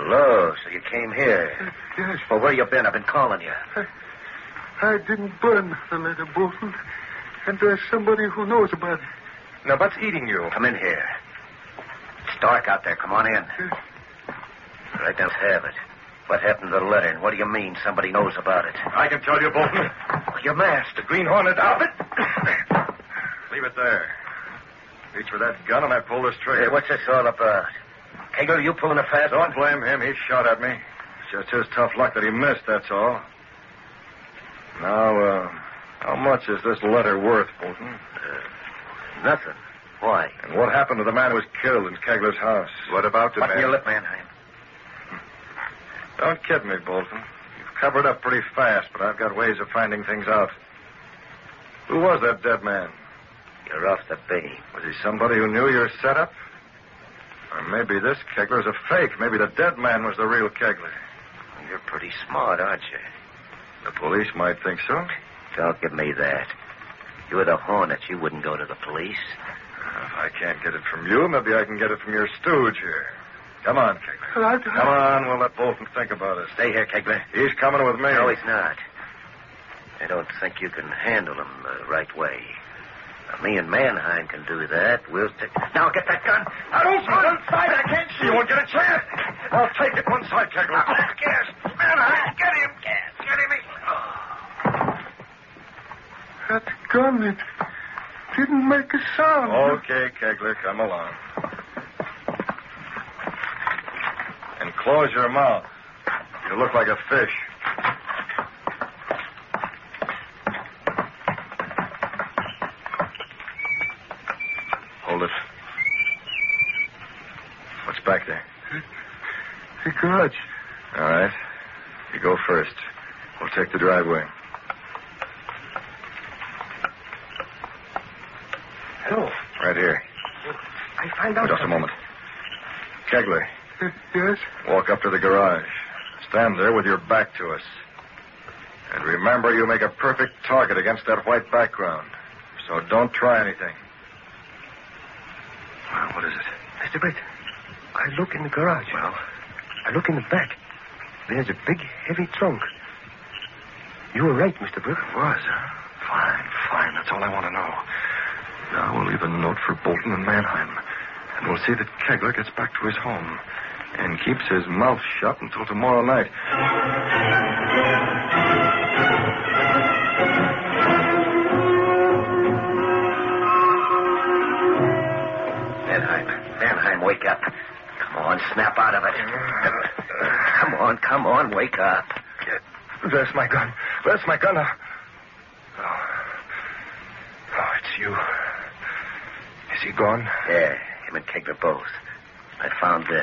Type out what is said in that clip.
Hello, so you came here. Yes. Well, where you been? I've been calling you. I didn't burn the letter, Bolton. And there's somebody who knows about it. Now, what's eating you? Come in here. It's dark out there. Come on in. Right now, have it. What happened to the letter, and what do you mean somebody knows about it? I can tell you, Bolton. Your mask. The Green Hornet outfit. Leave it there. Reach for that gun and I pull this trigger. Hey, what's this all about? Kegler, you pulling a fast one? Don't blame him. He shot at me. It's just his tough luck that he missed, that's all. Now, how much is this letter worth, Bolton? Nothing. Why? And what happened to the man who was killed in Kegler's house? What about the Button man? your lip, Mannheim. Don't kid me, Bolton. You've covered up pretty fast, but I've got ways of finding things out. Who was that dead man? You're off the bait. Was he somebody who knew your setup? Or maybe this Kegler's a fake. Maybe the dead man was the real Kegler. You're pretty smart, aren't you? The police might think so. Don't give me that. You were the Hornet. You wouldn't go to the police. If I can't get it from you, maybe I can get it from your stooge here. Come on, Kegler. Come on, we'll let Bolton think about it. Stay here, Kegler. He's coming with me. No, he's not. I don't think you can handle him the right way. Now, me and Mannheim can do that. We'll take... Now, get that gun. I don't see one side. I can't see. You won't get a chance. I'll take it one side, Kegler. Gas. Mannheim, get him, Gas. Get him. That gun, it didn't make a sound. Okay, Kegler, come along. And close your mouth. You look like a fish. Hold it. What's back there? The garage. All right. You go first. We'll take the driveway. Hello. Right here. I find out... Just a moment. Kegler, Yes? walk up to the garage. Stand there with your back to us. And remember, you make a perfect target against that white background. So don't try anything. Well, what is it? Mr. Brett, I look in the garage. Well? I look in the back. There's a big, heavy trunk. You were right, Mr. Brett. It was, huh? Fine. That's all I want to know. Now we'll leave a note for Bolton and Mannheim. And we'll see that Kegler gets back to his home and keeps his mouth shut until tomorrow night. Mannheim, wake up. Come on, snap out of it. Come on, wake up. There's my gun. Where's my gun? Oh, it's you. Is he gone? Yeah, him and Kegler both. I found this.